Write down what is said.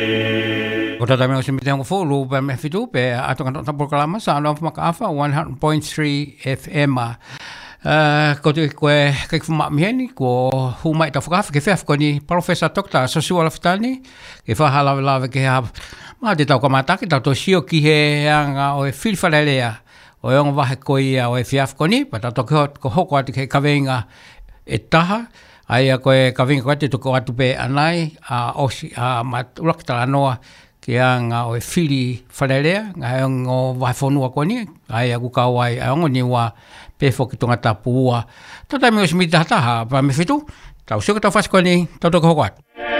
Ko tata me o se mite ngo fulu pe me fitu pe ato kan ta programa sa no maka afa 100.3 FM. Ko te koe kek fuma mieni ko huma ita fuka ke fef ko ni professor Dr. Sosua Laftani ke fa hala lava ke ha ma te tau ka mata ke tau to sio ki he anga o e filfalelea o e ngwa ko ia o e fiaf ko ni pa tau ko hoko ati ke kavenga e taha ai a koe kavinga koe te toko atu pe anai a osi a matulakta anoa ke anga o e fili wharerea ngai o waifonua koe ni ai a kukau ai a ongo ni wa pefo ki tonga tapu ua tata me o simita hataha pa me fitu tau sio ka tau fasi koe ni tau toko hoko atu